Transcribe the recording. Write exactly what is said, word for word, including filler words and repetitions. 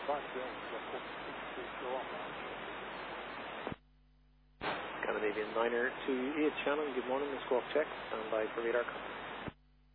Scandinavian niner to eight Shannon, good morning, the squawk check, stand by for radar contact.